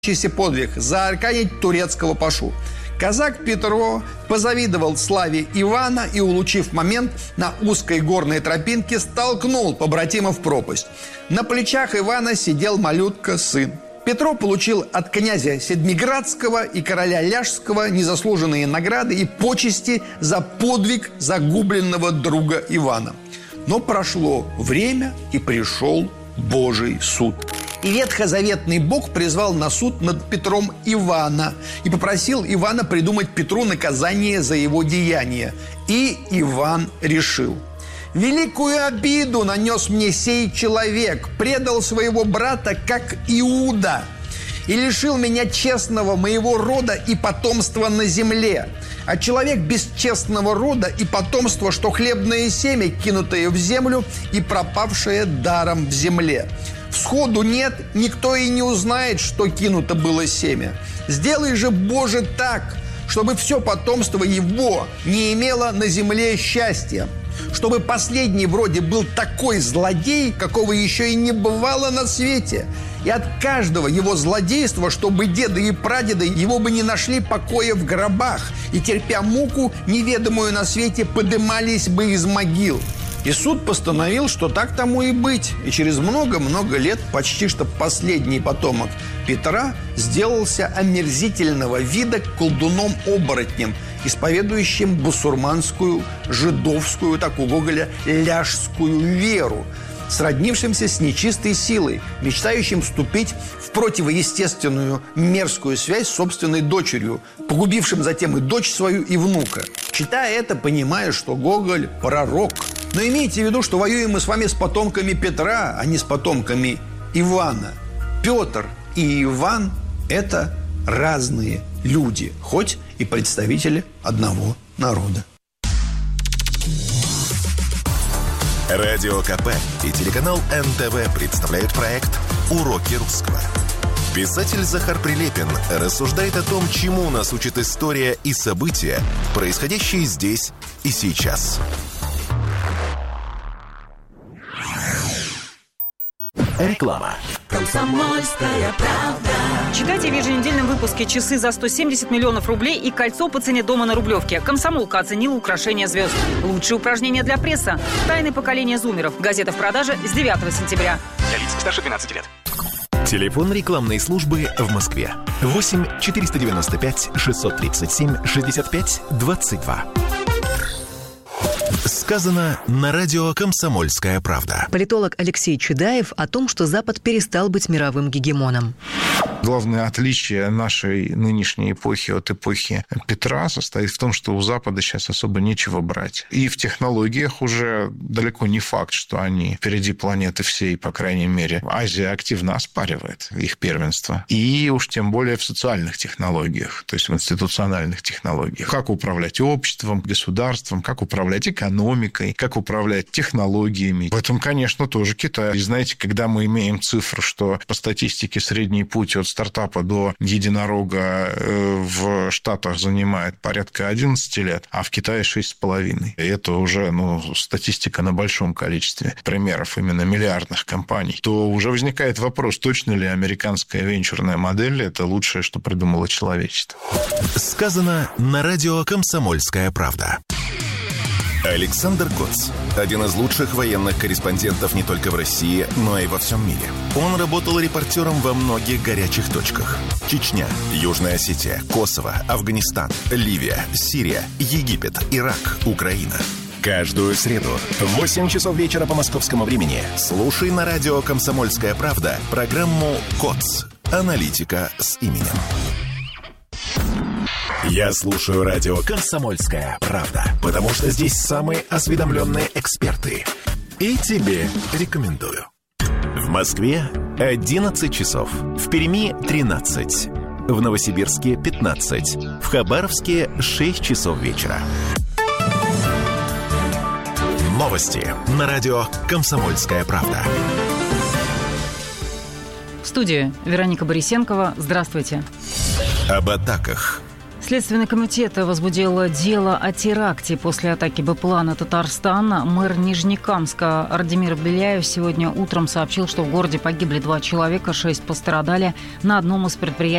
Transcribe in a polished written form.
подвиг заарканить турецкого пашу. Казак Петро позавидовал славе Ивана и, улучив момент, на узкой горной тропинке столкнул побратима в пропасть. На плечах Ивана сидел малютка сын. Петро получил от князя Седмиградского и короля Ляжского незаслуженные награды и почести за подвиг загубленного друга Ивана. Но прошло время, и пришел Божий суд. И ветхозаветный Бог призвал на суд над Петром Ивана и попросил Ивана придумать Петру наказание за его деяния. И Иван решил: «Великую обиду нанес мне сей человек, предал своего брата, как Иуда, и лишил меня честного моего рода и потомства на земле. А человек без честного рода и потомства, что хлебное семя, кинутое в землю и пропавшее даром в земле. Всходу нет, никто и не узнает, что кинуто было семя. Сделай же, Боже, так, чтобы все потомство его не имело на земле счастья, чтобы последний вроде был такой злодей, какого еще и не бывало на свете, и от каждого его злодейства, чтобы деды и прадеды его бы не нашли покоя в гробах, и, терпя муку, неведомую на свете, подымались бы из могил». И суд постановил, что так тому и быть. И через много-много лет почти что последний потомок Петра сделался омерзительного вида колдуном-оборотнем, исповедующим бусурманскую, жидовскую, так у Гоголя, ляжскую веру, сроднившимся с нечистой силой, мечтающим вступить в противоестественную мерзкую связь с собственной дочерью, погубившим затем и дочь свою, и внука. Читая это, понимаю, что Гоголь – пророк. Но имейте в виду, что воюем мы с вами с потомками Петра, а не с потомками Ивана. Петр и Иван – это разные люди, хоть и представители одного народа. Радио КП и телеканал НТВ представляют проект «Уроки русского». Писатель Захар Прилепин рассуждает о том, чему нас учит история и события, происходящие здесь и сейчас. Реклама. «Комсомольская правда». Читайте в еженедельном выпуске «Часы за 170 миллионов рублей» и кольцо по цене дома на Рублевке. «Комсомолка» оценила украшение звезд. Лучшие упражнения для пресса. Тайны поколения зумеров. Газета в продаже с 9 сентября. Для лиц старше 12 лет. Телефон рекламной службы в Москве. 8 495 637 65 22. Сказано на радио «Комсомольская правда». Политолог Алексей Чудаев о том, что Запад перестал быть мировым гегемоном. Главное отличие нашей нынешней эпохи от эпохи Петра состоит в том, что у Запада сейчас особо нечего брать. И в технологиях уже далеко не факт, что они впереди планеты всей, по крайней мере. Азия активно оспаривает их первенство. И уж тем более в социальных технологиях, то есть в институциональных технологиях. Как управлять обществом, государством, как управлять экономикой, как управлять технологиями. В этом, конечно, тоже Китай. И знаете, когда мы имеем цифру, что по статистике средний путь от стартапа до единорога в Штатах занимает порядка 11 лет, а в Китае 6,5. И это уже статистика на большом количестве примеров именно миллиардных компаний. То уже возникает вопрос, точно ли американская венчурная модель – это лучшее, что придумало человечество. Сказано на радио «Комсомольская правда». Александр Коц – один из лучших военных корреспондентов не только в России, но и во всем мире. Он работал репортером во многих горячих точках. Чечня, Южная Осетия, Косово, Афганистан, Ливия, Сирия, Египет, Ирак, Украина. Каждую среду в 8 часов вечера по московскому времени слушай на радио «Комсомольская правда» программу «Коц. Аналитика с именем». Я слушаю радио «Комсомольская правда», потому что здесь самые осведомленные эксперты. И тебе рекомендую. В Москве 11 часов, в Перми 13, в Новосибирске 15, в Хабаровске 6 часов вечера. Новости на радио «Комсомольская правда». В студии Вероника Борисенкова. Здравствуйте. Об атаках. Следственный комитет возбудил дело о теракте после атаки БПЛА на Татарстан. Мэр Нижнекамска Ардемир Беляев сегодня утром сообщил, что в городе погибли 2 человека, 6 пострадали. На одном из предприятий